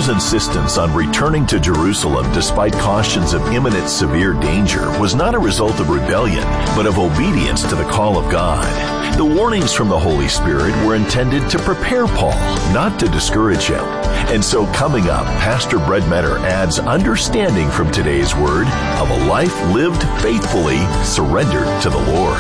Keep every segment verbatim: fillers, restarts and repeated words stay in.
Paul's insistence on returning to Jerusalem despite cautions of imminent severe danger was not a result of rebellion, but of obedience to the call of God. The warnings from the Holy Spirit were intended to prepare Paul, not to discourage him. And so coming up, Pastor Brett Metter adds understanding from today's word of a life lived faithfully, surrendered to the Lord.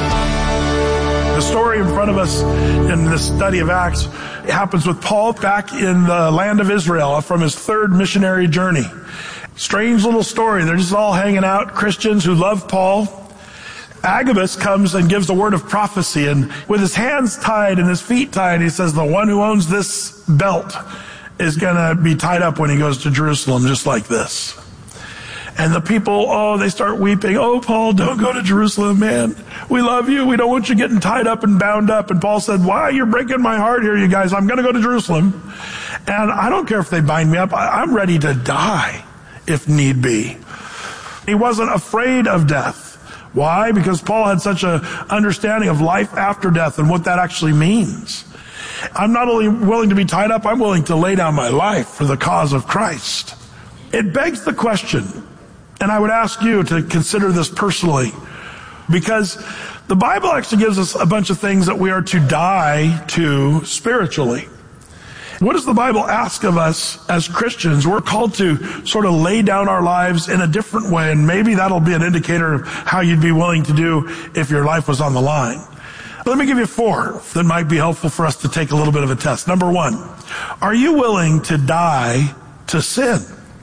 The story in front of us in this study of Acts happens with Paul back in the land of Israel from his third missionary journey. Strange little story. They're just all hanging out, Christians who love Paul. Agabus comes and gives a word of prophecy, and with his hands tied and his feet tied, he says, the one who owns this belt is going to be tied up when he goes to Jerusalem, just like this. And the people, oh, they start weeping. Oh, Paul, don't go to Jerusalem, man. We love you. We don't want you getting tied up and bound up. And Paul said, why? You're breaking my heart here, you guys. I'm going to go to Jerusalem. And I don't care if they bind me up. I'm ready to die if need be. He wasn't afraid of death. Why? Because Paul had such an understanding of life after death and what that actually means. I'm not only willing to be tied up, I'm willing to lay down my life for the cause of Christ. It begs the question, and I would ask you to consider this personally, because the Bible actually gives us a bunch of things that we are to die to spiritually. What does the Bible ask of us as Christians? We're called to sort of lay down our lives in a different way, and maybe that'll be an indicator of how you'd be willing to do if your life was on the line. Let me give you four that might be helpful for us to take a little bit of a test. Number one, are you willing to die to sin?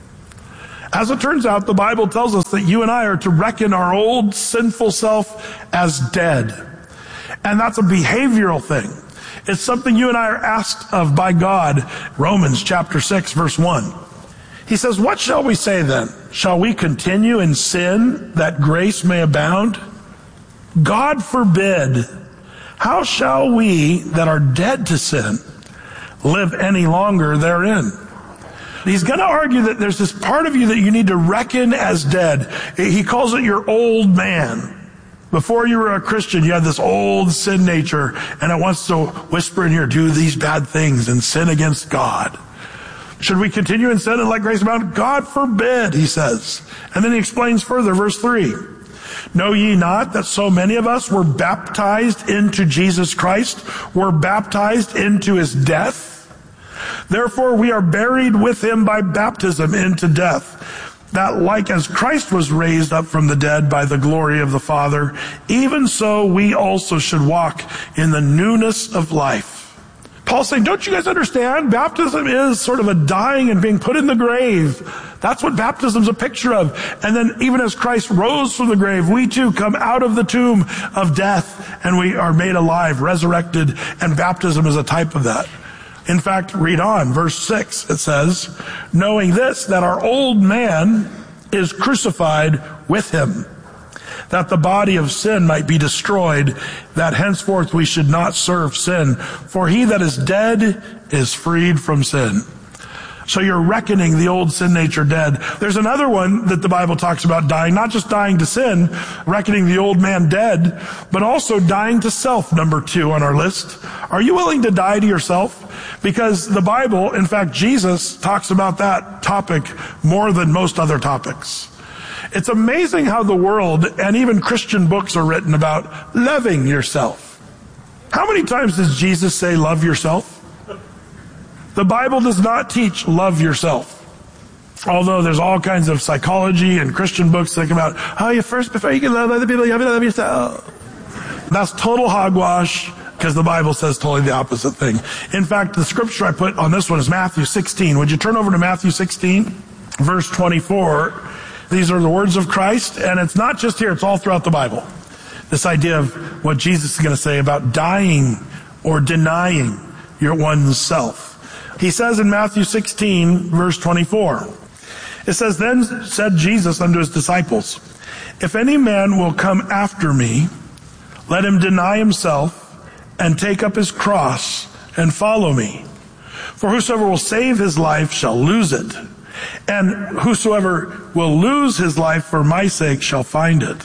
As it turns out, the Bible tells us that you and I are to reckon our old sinful self as dead. And that's a behavioral thing. It's something you and I are asked of by God. Romans chapter six, verse one. He says, what shall we say then? Shall we continue in sin that grace may abound? God forbid. How shall we that are dead to sin live any longer therein? He's going to argue that there's this part of you that you need to reckon as dead. He calls it your old man. Before you were a Christian, you had this old sin nature, and it wants to whisper in here, do these bad things and sin against God. Should we continue in sin and let grace abound? God forbid, he says. And then he explains further, verse three. Know ye not that so many of us were baptized into Jesus Christ, were baptized into his death? Therefore we are buried with him by baptism into death, that like as Christ was raised up from the dead by the glory of the Father, even so we also should walk in the newness of life. Paul's saying, don't you guys understand? Baptism is sort of a dying and being put in the grave. That's what baptism's a picture of. And then even as Christ rose from the grave, we too come out of the tomb of death and we are made alive, resurrected, and baptism is a type of that. In fact, read on, verse six, it says, knowing this, that our old man is crucified with him, that the body of sin might be destroyed, that henceforth we should not serve sin. For he that is dead is freed from sin. So you're reckoning the old sin nature dead. There's another one that the Bible talks about dying, not just dying to sin, reckoning the old man dead, but also dying to self, number two on our list. Are you willing to die to yourself? Because the Bible, in fact, Jesus talks about that topic more than most other topics. It's amazing how the world and even Christian books are written about loving yourself. How many times does Jesus say love yourself? The Bible does not teach love yourself. Although there's all kinds of psychology and Christian books that come out, oh, you first, before you can love other people, you have to love yourself. That's total hogwash, because the Bible says totally the opposite thing. In fact, the scripture I put on this one is Matthew sixteen. Would you turn over to Matthew sixteen, verse twenty-four? These are the words of Christ, and it's not just here, it's all throughout the Bible. This idea of what Jesus is going to say about dying or denying your oneself. He says in Matthew sixteen, verse twenty-four, it says, then said Jesus unto his disciples, if any man will come after me, let him deny himself and take up his cross and follow me. For whosoever will save his life shall lose it, and whosoever will lose his life for my sake shall find it.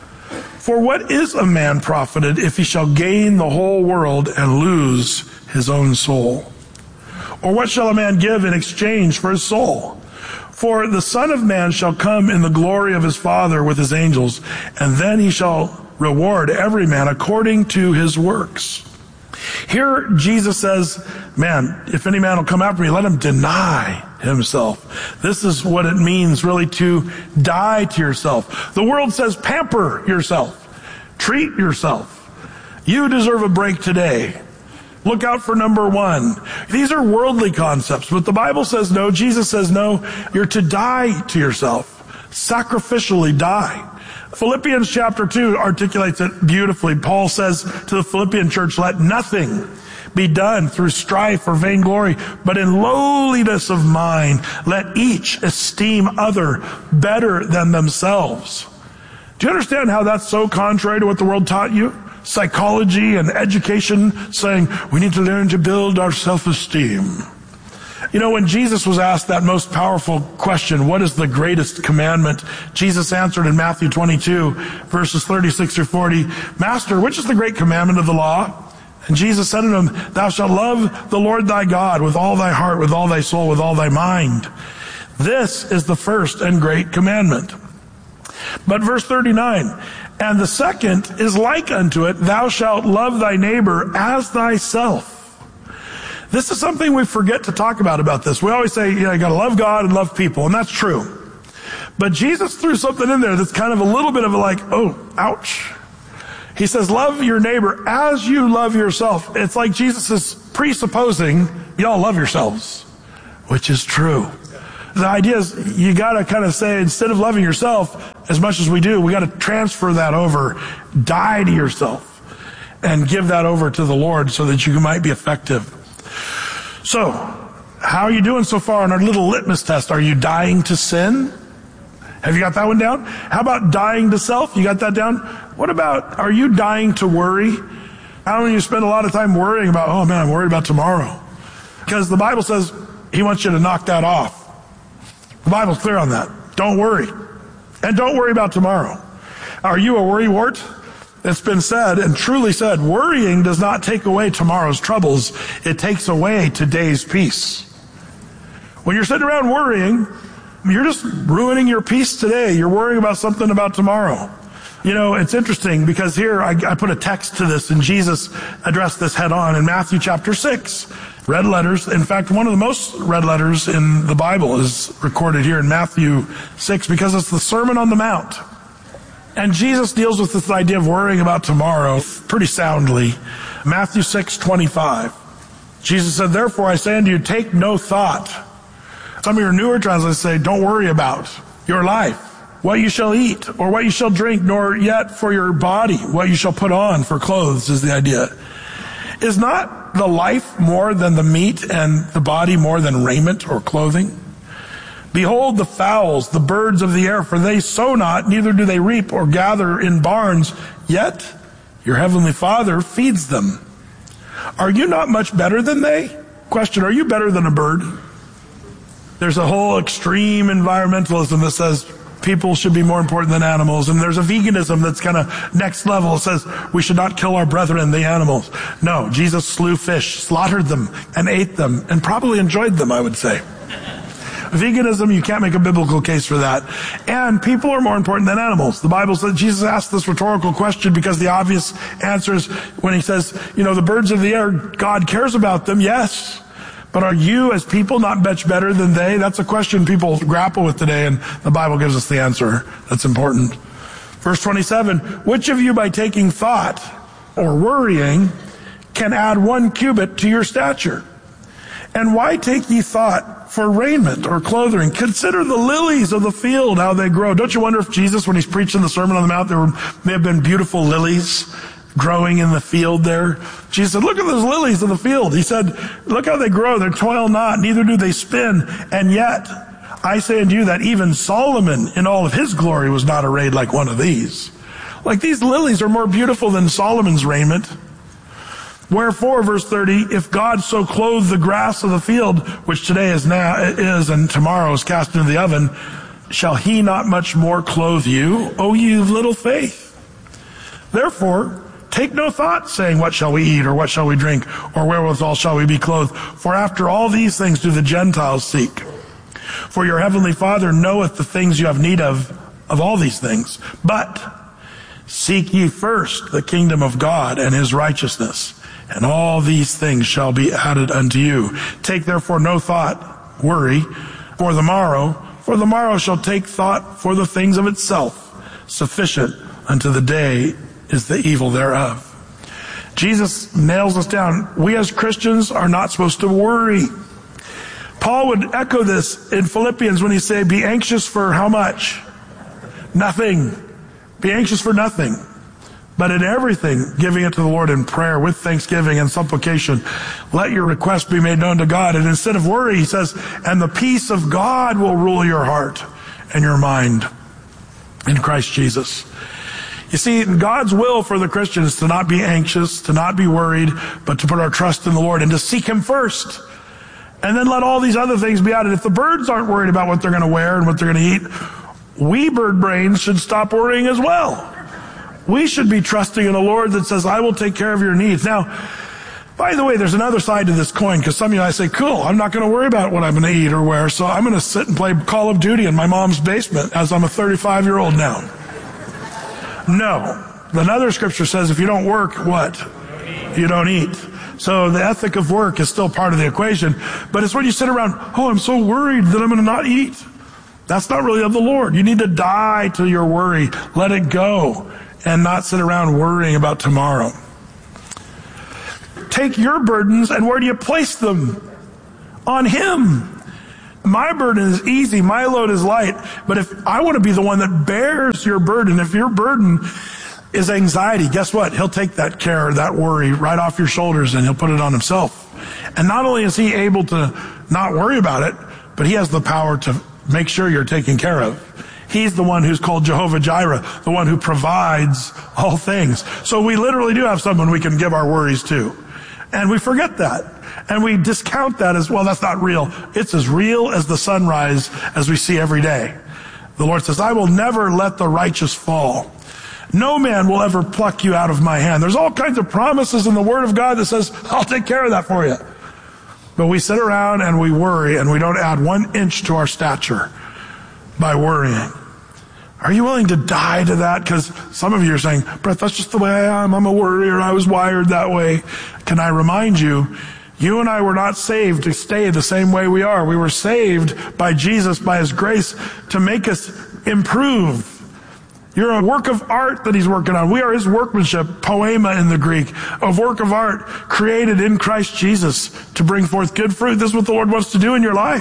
For what is a man profited if he shall gain the whole world and lose his own soul? Or what shall a man give in exchange for his soul? For the Son of Man shall come in the glory of his Father with his angels, and then he shall reward every man according to his works. Here Jesus says, man, if any man will come after me, let him deny himself. This is what it means really to die to yourself. The world says pamper yourself. Treat yourself. You deserve a break today. Look out for number one. These are worldly concepts, but the Bible says no. Jesus says no. You're to die to yourself. Sacrificially die. Philippians chapter two articulates it beautifully. Paul says to the Philippian church, let nothing be done through strife or vainglory, but in lowliness of mind, let each esteem other better than themselves. Do you understand how that's so contrary to what the world taught you? Psychology and education saying we need to learn to build our self-esteem. You know, when Jesus was asked that most powerful question, what is the greatest commandment? Jesus answered in Matthew twenty-two, verses thirty-six through forty, Master, which is the great commandment of the law? And Jesus said to him, thou shalt love the Lord thy God with all thy heart, with all thy soul, with all thy mind. This is the first and great commandment. But verse thirty-nine, and the second is like unto it, thou shalt love thy neighbor as thyself. This is something we forget to talk about about this. We always say, yeah, you gotta love God and love people, and that's true. But Jesus threw something in there that's kind of a little bit of a like, oh, ouch. He says, love your neighbor as you love yourself. It's like Jesus is presupposing y'all love yourselves, which is true. The idea is you gotta kind of say, instead of loving yourself as much as we do, we gotta transfer that over, die to yourself, and give that over to the Lord so that you might be effective. So, how are you doing so far on our little litmus test? Are you dying to sin? Have you got that one down? How about dying to self? You got that down? What about, are you dying to worry? How many of you spend a lot of time worrying about, oh man, I'm worried about tomorrow? Because the Bible says he wants you to knock that off. The Bible's clear on that. Don't worry. And don't worry about tomorrow. Are you a worrywart? It's been said and truly said, worrying does not take away tomorrow's troubles. It takes away today's peace. When you're sitting around worrying, you're just ruining your peace today. You're worrying about something about tomorrow. You know, it's interesting because here I, I put a text to this, and Jesus addressed this head on in Matthew chapter six. Red letters. In fact, one of the most read letters in the Bible is recorded here in Matthew six because it's the Sermon on the Mount. And Jesus deals with this idea of worrying about tomorrow pretty soundly. Matthew six twenty-five. Jesus said, therefore I say unto you, take no thought. Some of your newer translations say, don't worry about your life, what you shall eat, or what you shall drink, nor yet for your body, what you shall put on for clothes, is the idea. Is not the life more than the meat, and the body more than raiment or clothing? Behold the fowls, the birds of the air, for they sow not, neither do they reap or gather in barns, yet your heavenly Father feeds them. Are you not much better than they? Question, are you better than a bird? There's a whole extreme environmentalism that says people should be more important than animals, and there's a veganism that's kind of next level. It says we should not kill our brethren, the animals. No, Jesus slew fish, slaughtered them, and ate them, and probably enjoyed them, I would say. Veganism, you can't make a biblical case for that. And people are more important than animals. The Bible says, Jesus asked this rhetorical question because the obvious answer is when he says, you know, the birds of the air, God cares about them, yes. But are you as people not much better than they? That's a question people grapple with today, and the Bible gives us the answer. That's important. Verse twenty-seven, which of you by taking thought or worrying can add one cubit to your stature? And why take ye thought for raiment or clothing? Consider the lilies of the field, how they grow. Don't you wonder if Jesus, when he's preaching the Sermon on the Mount, there were, may have been beautiful lilies growing in the field there? Jesus said, look at those lilies of the field. He said, look how they grow. They toil not, neither do they spin. And yet, I say unto you that even Solomon in all of his glory was not arrayed like one of these. Like these lilies are more beautiful than Solomon's raiment. Wherefore, verse thirty, if God so clothe the grass of the field, which today is now is and tomorrow is cast into the oven, shall he not much more clothe you, O ye of little faith? Therefore, Take no thought, saying, what shall we eat, or what shall we drink, or wherewithal shall we be clothed? For after all these things do the Gentiles seek. For your heavenly Father knoweth the things you have need of, of all these things. But seek ye first the kingdom of God and his righteousness, and all these things shall be added unto you. Take therefore no thought, worry, for the morrow, for the morrow shall take thought for the things of itself. Sufficient unto the day is the evil thereof. Jesus nails us down. We as Christians are not supposed to worry. Paul would echo this in Philippians when he said, be anxious for how much? Nothing. Be anxious for nothing. But in everything, giving it to the Lord in prayer with thanksgiving and supplication, let your request be made known to God. And instead of worry, he says, and the peace of God will rule your heart and your mind in Christ Jesus. You see, God's will for the Christian is to not be anxious, to not be worried, but to put our trust in the Lord and to seek him first. And then let all these other things be added. If the birds aren't worried about what they're going to wear and what they're going to eat, we bird brains should stop worrying as well. We should be trusting in a Lord that says, I will take care of your needs. Now, by the way, there's another side to this coin, because some of you I say, cool, I'm not going to worry about what I'm going to eat or wear, so I'm going to sit and play Call of Duty in my mom's basement as I'm a thirty-five-year-old now. No. Another scripture says if you don't work, what? You don't eat. So the ethic of work is still part of the equation, but it's when you sit around, oh, I'm so worried that I'm going to not eat. That's not really of the Lord. You need to die to your worry. Let it go and not sit around worrying about tomorrow. Take your burdens, and where do you place them? On him. My burden is easy. My load is light. But if I want to be the one that bears your burden, if your burden is anxiety, guess what? He'll take that care, that worry right off your shoulders, and he'll put it on himself. And not only is he able to not worry about it, but he has the power to make sure you're taken care of. He's the one who's called Jehovah Jireh, the one who provides all things. So we literally do have someone we can give our worries to. And we forget that. And we discount that as, well, that's not real. It's as real as the sunrise as we see every day. The Lord says, I will never let the righteous fall. No man will ever pluck you out of my hand. There's all kinds of promises in the Word of God that says, I'll take care of that for you. But we sit around and we worry, and we don't add one inch to our stature by worrying. Are you willing to die to that? Because some of you are saying, Brett, that's just the way I am. I'm a worrier. I was wired that way. Can I remind you, you and I were not saved to stay the same way we are. We were saved by Jesus, by his grace, to make us improve. You're a work of art that he's working on. We are his workmanship, poema in the Greek, a work of art created in Christ Jesus to bring forth good fruit. This is what the Lord wants to do in your life.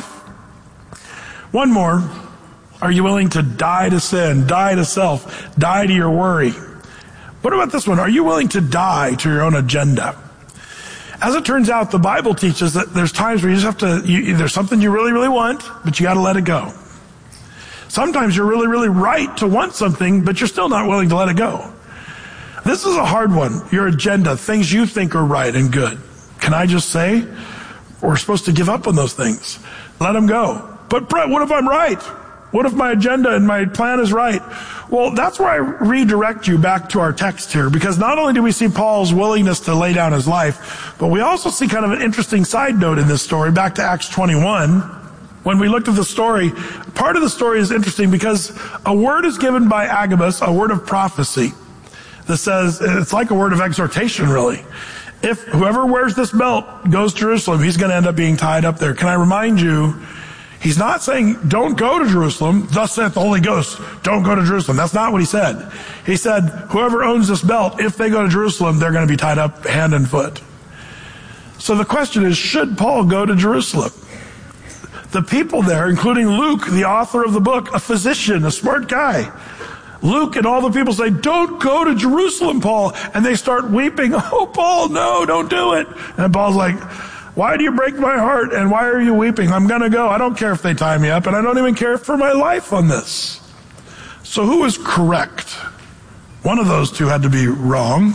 One more. Are you willing to die to sin, die to self, die to your worry? What about this one? Are you willing to die to your own agenda? As it turns out, the Bible teaches that there's times where you just have to, you, there's something you really, really want, but you got to let it go. Sometimes you're really, really right to want something, but you're still not willing to let it go. This is a hard one. Your agenda, things you think are right and good. Can I just say, we're supposed to give up on those things. Let them go. But Brett, what if I'm right? What if my agenda and my plan is right? Well, that's where I redirect you back to our text here, because not only do we see Paul's willingness to lay down his life, but we also see kind of an interesting side note in this story, back to Acts twenty-one. When we looked at the story, part of the story is interesting because a word is given by Agabus, a word of prophecy, that says, it's like a word of exhortation, really. If whoever wears this belt goes to Jerusalem, he's going to end up being tied up there. Can I remind you, he's not saying, don't go to Jerusalem, thus saith the Holy Ghost, don't go to Jerusalem. That's not what he said. He said, whoever owns this belt, if they go to Jerusalem, they're going to be tied up hand and foot. So the question is, should Paul go to Jerusalem? The people there, including Luke, the author of the book, a physician, a smart guy, Luke and all the people say, don't go to Jerusalem, Paul. And they start weeping. Oh, Paul, no, don't do it. And Paul's like, why do you break my heart? And why are you weeping? I'm going to go. I don't care if they tie me up, and I don't even care for my life on this. So who is correct? One of those two had to be wrong.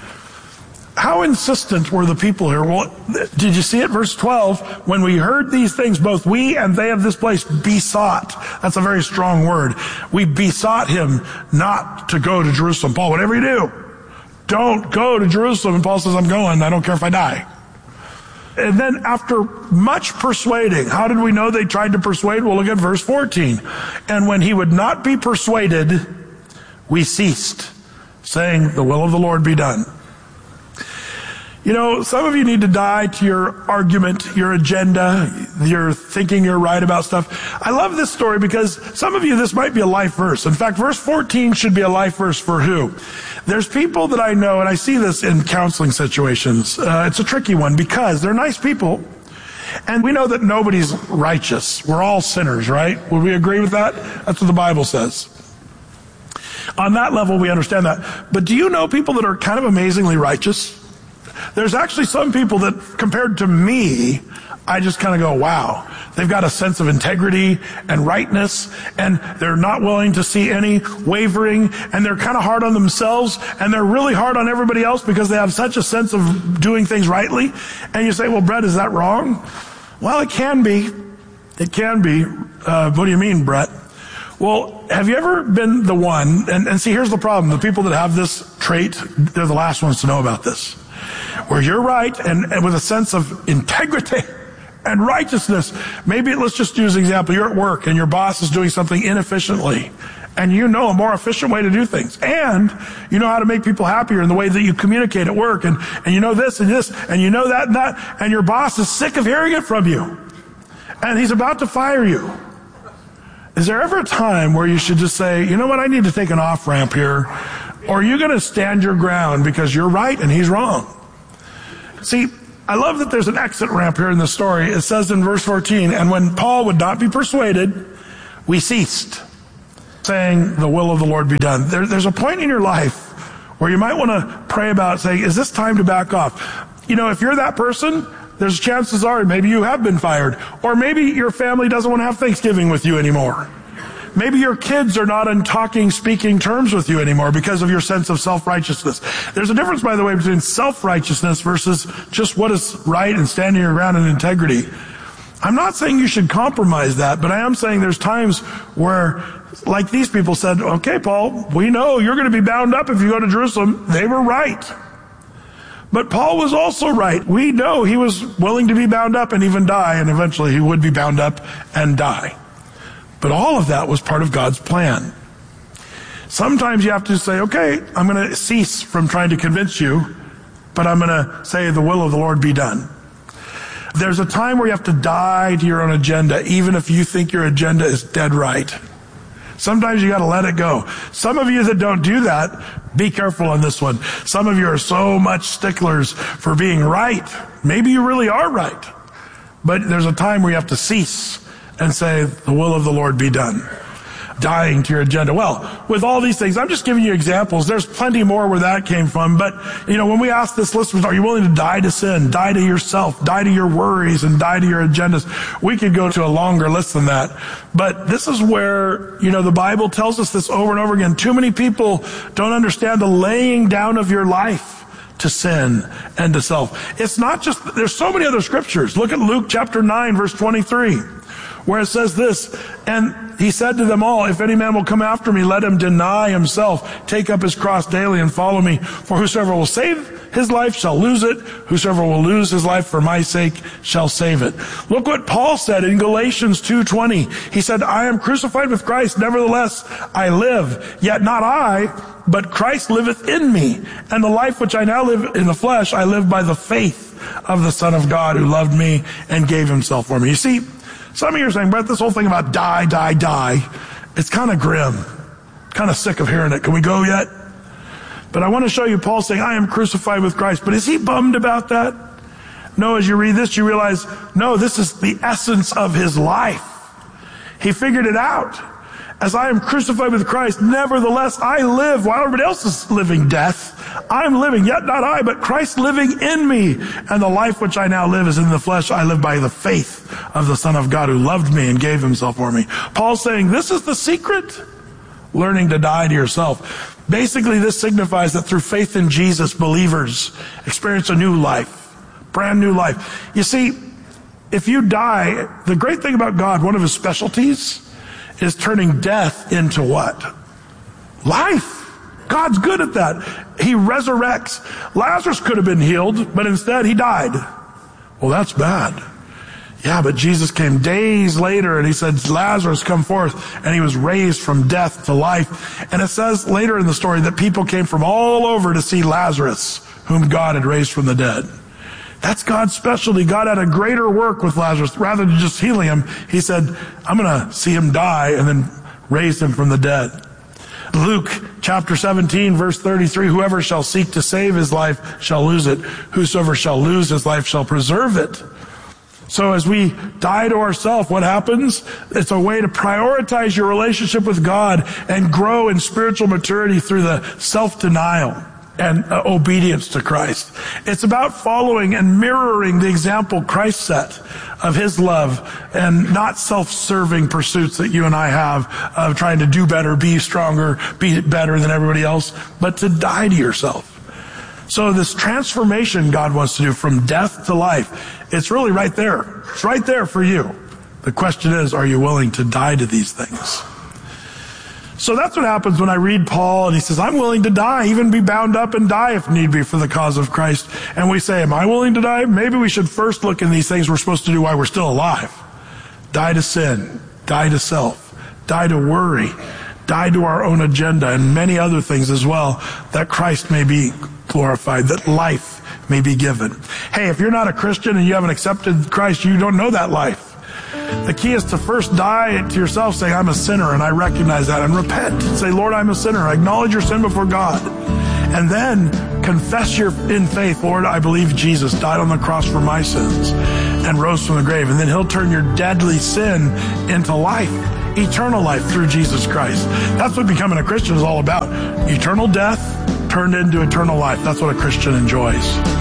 How insistent were the people here? Well, did you see it? Verse twelve, when we heard these things, both we and they of this place besought. That's a very strong word. We besought him not to go to Jerusalem. Paul, whatever you do, don't go to Jerusalem. And Paul says, I'm going. I don't care if I die. And then after much persuading, how did we know they tried to persuade? Well, look at verse fourteen. And when he would not be persuaded, we ceased, saying, the will of the Lord be done. You know, some of you need to die to your argument, your agenda, your thinking you're right about stuff. I love this story because some of you, this might be a life verse. In fact, verse fourteen should be a life verse for who? There's people that I know, and I see this in counseling situations. Uh, it's a tricky one because they're nice people, and we know that nobody's righteous. We're all sinners, right? Would we agree with that? That's what the Bible says. On that level, we understand that. But do you know people that are kind of amazingly righteous? There's actually some people that, compared to me, I just kind of go, wow. They've got a sense of integrity and rightness, and they're not willing to see any wavering, and they're kind of hard on themselves, and they're really hard on everybody else because they have such a sense of doing things rightly. And you say, well, Brett, is that wrong? Well, it can be. It can be. Uh, what do you mean, Brett? Well, have you ever been the one, and, and see, here's the problem. The people that have this trait, they're the last ones to know about this. Where you're right, and, and with a sense of integrity and righteousness. Maybe, let's just use an example. You're at work, and your boss is doing something inefficiently. And you know a more efficient way to do things. And you know how to make people happier in the way that you communicate at work. And, and you know this and this, and you know that and that. And your boss is sick of hearing it from you. And he's about to fire you. Is there ever a time where you should just say, you know what, I need to take an off-ramp here? Or are you going to stand your ground because you're right and he's wrong? See, I love that there's an exit ramp here in the story. It says in verse fourteen, and when Paul would not be persuaded, we ceased, saying, the will of the Lord be done. There, there's a point in your life where you might want to pray about saying, is this time to back off? You know, if you're that person, there's chances are maybe you have been fired. Or maybe your family doesn't want to have Thanksgiving with you anymore. Maybe your kids are not on talking, speaking terms with you anymore because of your sense of self-righteousness. There's a difference, by the way, between self-righteousness versus just what is right and standing your ground in integrity. I'm not saying you should compromise that, but I am saying there's times where, like these people said, okay, Paul, we know you're going to be bound up if you go to Jerusalem. They were right. But Paul was also right. We know he was willing to be bound up and even die, and eventually he would be bound up and die. But all of that was part of God's plan. Sometimes you have to say, okay, I'm going to cease from trying to convince you, but I'm going to say the will of the Lord be done. There's a time where you have to die to your own agenda, even if you think your agenda is dead right. Sometimes you got to let it go. Some of you that don't do that, be careful on this one. Some of you are so much sticklers for being right. Maybe you really are right. But there's a time where you have to cease and say, the will of the Lord be done. Dying to your agenda. Well, with all these things, I'm just giving you examples. There's plenty more where that came from. But, you know, when we ask this listeners, are you willing to die to sin, die to yourself, die to your worries, and die to your agendas? We could go to a longer list than that. But this is where, you know, the Bible tells us this over and over again. Too many people don't understand the laying down of your life to sin and to self. It's not just, there's so many other scriptures. Look at Luke chapter nine, verse twenty-three. Where it says this, and he said to them all, if any man will come after me, let him deny himself, take up his cross daily and follow me. For whosoever will save his life shall lose it. Whosoever will lose his life for my sake shall save it. Look what Paul said in Galatians two twenty. He said, I am crucified with Christ, nevertheless I live, yet not I, but Christ liveth in me. And the life which I now live in the flesh, I live by the faith of the Son of God who loved me and gave himself for me. You see, some of you are saying, Brett, this whole thing about die, die, die, it's kind of grim. Kind of sick of hearing it. Can we go yet? But I want to show you Paul saying, I am crucified with Christ. But is he bummed about that? No, as you read this, you realize, no, this is the essence of his life. He figured it out. As I am crucified with Christ, nevertheless I live while everybody else is living death. I'm living, yet not I, but Christ living in me. And the life which I now live is in the flesh. I live by the faith of the Son of God who loved me and gave himself for me. Paul's saying, this is the secret. Learning to die to yourself. Basically, this signifies that through faith in Jesus, believers experience a new life. Brand new life. You see, if you die, the great thing about God, one of his specialties, is turning death into what? Life. God's good at that. He resurrects. Lazarus could have been healed, but instead he died. Well, that's bad. Yeah, but Jesus came days later and he said, Lazarus, come forth. And he was raised from death to life. And it says later in the story that people came from all over to see Lazarus, whom God had raised from the dead. That's God's specialty. God had a greater work with Lazarus. Rather than just healing him, he said, I'm going to see him die and then raise him from the dead. Luke chapter seventeen, verse thirty-three, whoever shall seek to save his life shall lose it. Whosoever shall lose his life shall preserve it. So as we die to ourselves, what happens? It's a way to prioritize your relationship with God and grow in spiritual maturity through the self-denial and uh, obedience to Christ. It's about following and mirroring the example Christ set of his love and not self-serving pursuits that you and I have of trying to do better, be stronger, be better than everybody else, but to die to yourself. So this transformation God wants to do from death to life, it's really right there. It's right there for you. The question is, are you willing to die to these things? So that's what happens when I read Paul and he says, I'm willing to die, even be bound up and die if need be for the cause of Christ. And we say, am I willing to die? Maybe we should first look in these things we're supposed to do while we're still alive. Die to sin, die to self, die to worry, die to our own agenda and many other things as well, that Christ may be glorified, that life may be given. Hey, if you're not a Christian and you haven't accepted Christ, you don't know that life. The key is to first die to yourself, saying, I'm a sinner, and I recognize that, and repent. Say, Lord, I'm a sinner. Acknowledge your sin before God. And then confess your in faith, Lord, I believe Jesus died on the cross for my sins and rose from the grave. And then he'll turn your deadly sin into life, eternal life through Jesus Christ. That's what becoming a Christian is all about. Eternal death turned into eternal life. That's what a Christian enjoys.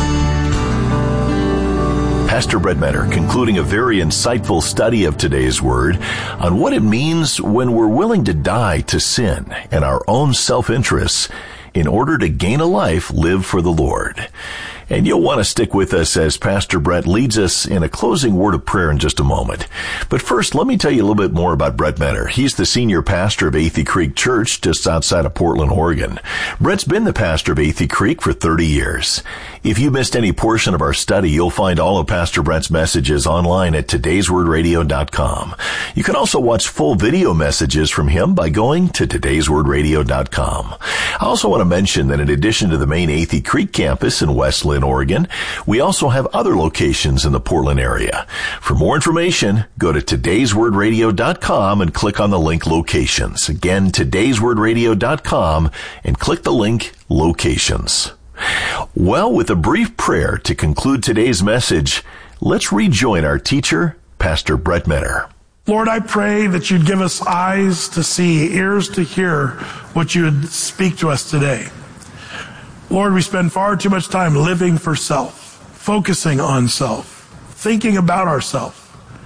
Pastor Brett Menner concluding a very insightful study of today's Word on what it means when we're willing to die to sin and our own self-interests in order to gain a life lived for the Lord. And you'll want to stick with us as Pastor Brett leads us in a closing word of prayer in just a moment. But first, let me tell you a little bit more about Brett Menner. He's the senior pastor of Athey Creek Church just outside of Portland, Oregon. Brett's been the pastor of Athey Creek for thirty years. If you missed any portion of our study, you'll find all of Pastor Brett's messages online at todays word radio dot com. You can also watch full video messages from him by going to todays word radio dot com. I also want to mention that in addition to the main Athey Creek campus in West Linn, Oregon, we also have other locations in the Portland area. For more information, go to todays word radio dot com and click on the link Locations. Again, todays word radio dot com and click the link Locations. Well, with a brief prayer to conclude today's message, let's rejoin our teacher, Pastor Brett Menner. Lord, I pray that you'd give us eyes to see, ears to hear what you would speak to us today. Lord, we spend far too much time living for self, focusing on self, thinking about ourselves.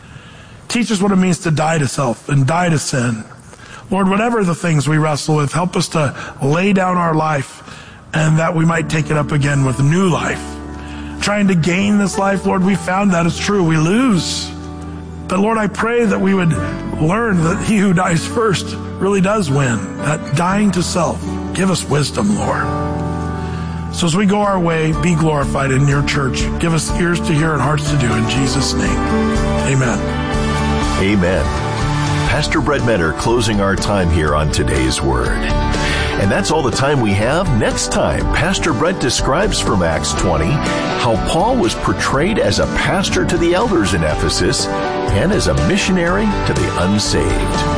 Teach us what it means to die to self and die to sin. Lord, whatever the things we wrestle with, help us to lay down our life and that we might take it up again with new life. Trying to gain this life, Lord, we found that it's true. We lose. But Lord, I pray that we would learn that he who dies first really does win. That dying to self. Give us wisdom, Lord. So as we go our way, be glorified in your church. Give us ears to hear and hearts to do. In Jesus' name, amen. Amen. Pastor Brett Menner closing our time here on Today's Word. And that's all the time we have. Next time, Pastor Brett describes from Acts twenty how Paul was portrayed as a pastor to the elders in Ephesus and as a missionary to the unsaved.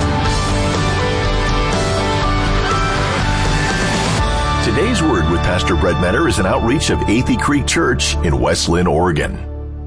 Today's Word with Pastor Brett Menner is an outreach of Athey Creek Church in West Linn, Oregon.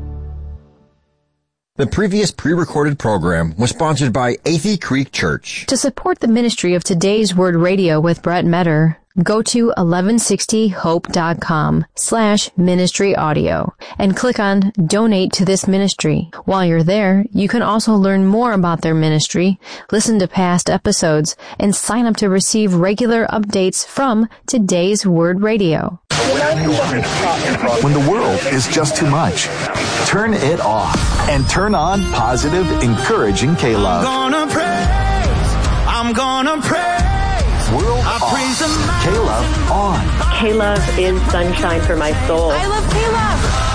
The previous pre-recorded program was sponsored by Athey Creek Church. To support the ministry of Today's Word Radio with Brett Menner, go to eleven sixty hope dot com slash ministry audio and click on Donate to this ministry. While you're there, you can also learn more about their ministry, listen to past episodes, and sign up to receive regular updates from Today's Word Radio. When the world is just too much, turn it off and turn on positive, encouraging K-Love. I'm gonna praise, I'm gonna praise. world I off. praise him. K-Love on. K-Love is sunshine for my soul. I love K-Love.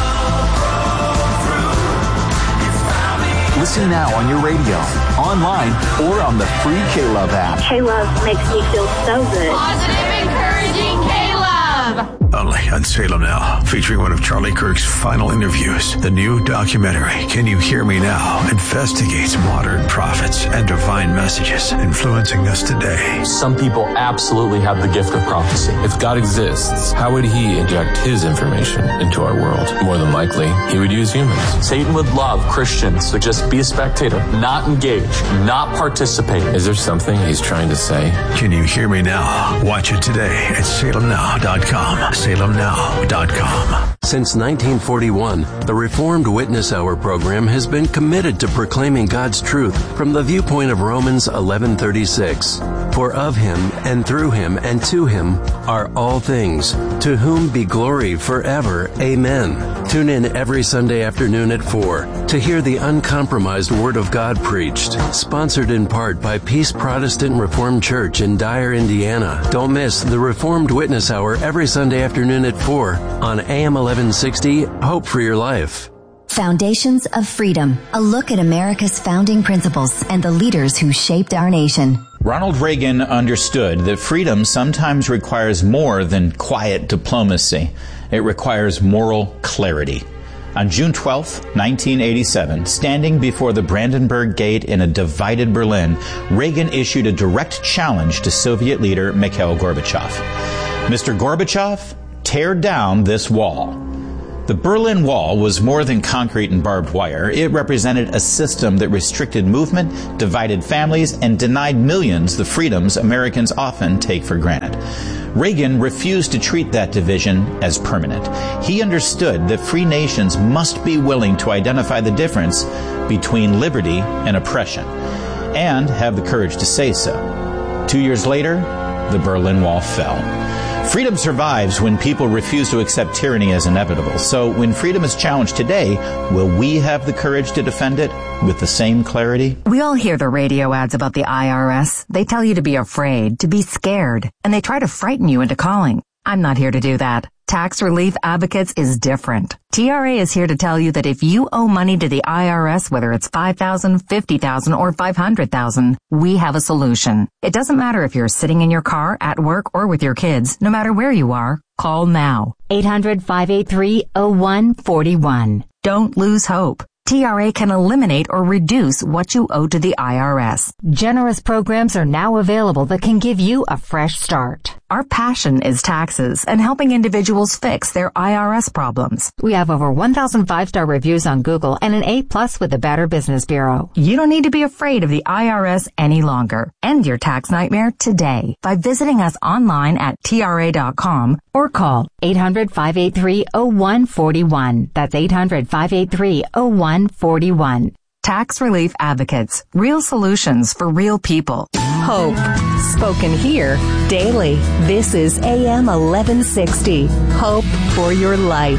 Listen now on your radio, online, or on the free K-Love app. K-Love makes me feel so good. Positive, encouraging K-Love. Only on Salem Now, featuring one of Charlie Kirk's final interviews. The new documentary, Can You Hear Me Now?, investigates modern prophets and divine messages influencing us today. Some people absolutely have the gift of prophecy. If God exists, how would he inject his information into our world? More than likely, he would use humans. Satan would love Christians to just be a spectator, not engage, not participate. Is there something he's trying to say? Can You Hear Me Now? Watch it today at salem now dot com. salem now dot com. Since nineteen forty-one, the Reformed Witness Hour program has been committed to proclaiming God's truth from the viewpoint of Romans eleven thirty-six. For of him, and through him, and to him are all things, to whom be glory forever. Amen. Tune in every Sunday afternoon at four to hear the uncompromised Word of God preached, sponsored in part by Peace Protestant Reformed Church in Dyer, Indiana. Don't miss the Reformed Witness Hour every Sunday afternoon at four on A M eleven sixty, Hope for Your Life. Foundations of Freedom, a look at America's founding principles and the leaders who shaped our nation. Ronald Reagan understood that freedom sometimes requires more than quiet diplomacy. It requires moral clarity. On June twelfth, nineteen eighty-seven, standing before the Brandenburg Gate in a divided Berlin, Reagan issued a direct challenge to Soviet leader Mikhail Gorbachev. Mister Gorbachev, tear down this wall. The Berlin Wall was more than concrete and barbed wire. It represented a system that restricted movement, divided families, and denied millions the freedoms Americans often take for granted. Reagan refused to treat that division as permanent. He understood that free nations must be willing to identify the difference between liberty and oppression, and have the courage to say so. Two years later, the Berlin Wall fell. Freedom survives when people refuse to accept tyranny as inevitable. So when freedom is challenged today, will we have the courage to defend it with the same clarity? We all hear the radio ads about the I R S. They tell you to be afraid, to be scared, and they try to frighten you into calling. I'm not here to do that. Tax Relief Advocates is different. T R A is here to tell you that if you owe money to the I R S, whether it's five thousand dollars, fifty thousand dollars, or five hundred thousand dollars, we have a solution. It doesn't matter if you're sitting in your car, at work, or with your kids. No matter where you are, call now. eight hundred, five eight three, oh one four one. Don't lose hope. T R A can eliminate or reduce what you owe to the I R S. Generous programs are now available that can give you a fresh start. Our passion is taxes and helping individuals fix their I R S problems. We have over one thousand five-star reviews on Google and an A plus with the Better Business Bureau. You don't need to be afraid of the I R S any longer. End your tax nightmare today by visiting us online at T R A dot com or call eight hundred, five eight three, oh one four one. That's eight hundred, five eight three, oh one four one. Tax Relief Advocates. Real solutions for real people. Hope. Spoken here daily. This is A M eleven sixty. Hope for your life.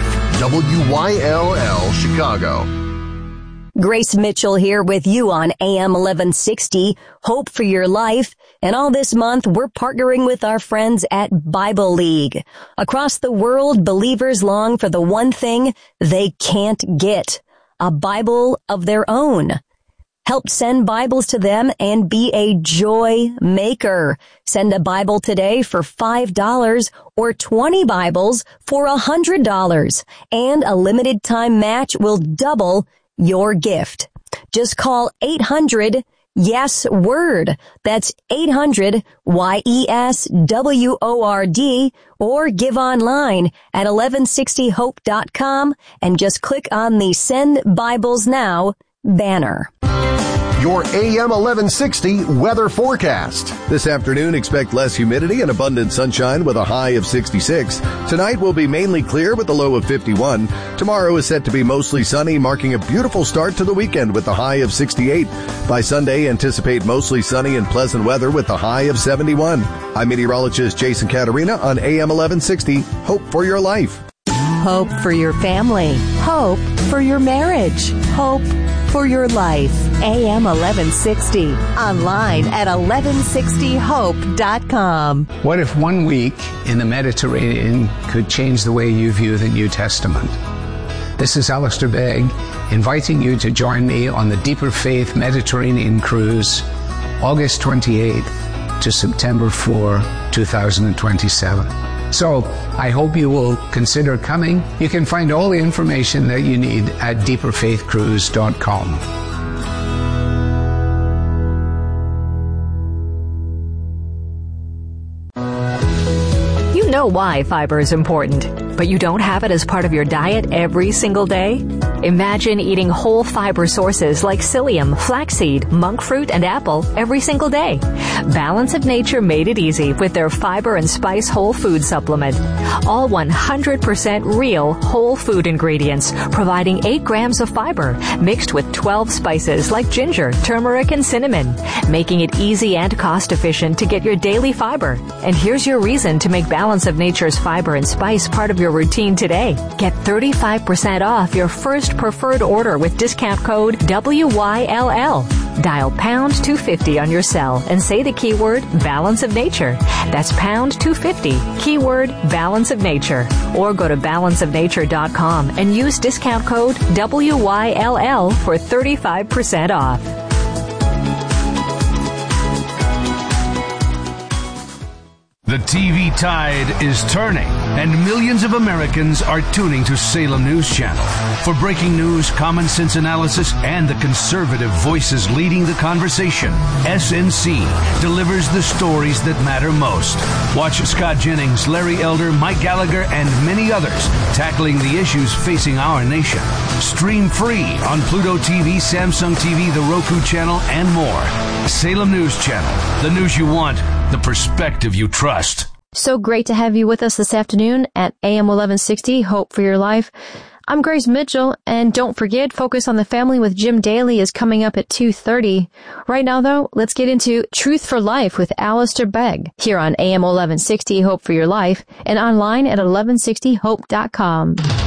W Y L L Chicago. Grace Mitchell here with you on A M eleven sixty, Hope for Your Life. And all this month, we're partnering with our friends at Bible League. Across the world, believers long for the one thing they can't get, a Bible of their own. Help send Bibles to them and be a joy maker. Send a Bible today for five dollars or twenty Bibles for one hundred dollars. And a limited time match will double your gift. Just call eight hundred yes word. That's eight hundred Y E S W O R D, or give online at eleven sixty hope dot com and just click on the Send Bibles Now banner. Your A M eleven sixty weather forecast. This afternoon, expect less humidity and abundant sunshine with a high of sixty-six. Tonight will be mainly clear with a low of fifty-one. Tomorrow is set to be mostly sunny, marking a beautiful start to the weekend with a high of sixty-eight. By Sunday, anticipate mostly sunny and pleasant weather with a high of seventy-one. I'm meteorologist Jason Caterina on A M eleven sixty. Hope for your life. Hope for your family. Hope for your marriage. Hope for your life. A M eleven sixty. Online at eleven sixty hope dot com. What if one week in the Mediterranean could change the way you view the New Testament? This is Alistair Begg, inviting you to join me on the Deeper Faith Mediterranean Cruise, August twenty-eighth to September fourth, twenty twenty-seven. So, I hope you will consider coming. You can find all the information that you need at deeper faith cruise dot com. You know why fiber is important, but you don't have it as part of your diet every single day? Imagine eating whole fiber sources like psyllium, flaxseed, monk fruit, and apple every single day. Balance of Nature made it easy with their fiber and spice whole food supplement. All one hundred percent real whole food ingredients, providing eight grams of fiber mixed with twelve spices like ginger, turmeric, and cinnamon, making it easy and cost efficient to get your daily fiber. And here's your reason to make Balance of Nature's fiber and spice part of your routine today. Get thirty-five percent off your first preferred order with discount code W Y L L. Dial pound two fifty on your cell and say the keyword Balance of Nature. That's pound two fifty, keyword Balance of Nature. Or go to balance of nature dot com and use discount code W Y L L for thirty-five percent off. The T V tide is turning, and millions of Americans are tuning to Salem News Channel for breaking news, common sense analysis, and the conservative voices leading the conversation. S N C delivers the stories that matter most. Watch Scott Jennings, Larry Elder, Mike Gallagher, and many others tackling the issues facing our nation. Stream free on Pluto T V, Samsung T V, the Roku channel, and more. Salem News Channel, the news you want, the perspective you trust. So great to have you with us this afternoon at A M eleven sixty, Hope for Your Life. I'm Grace Mitchell, and don't forget, Focus on the Family with Jim Daly is coming up at two thirty. Right now, though, let's get into Truth for Life with Alistair Begg here on A M eleven sixty, Hope for Your Life, and online at eleven sixty hope dot com.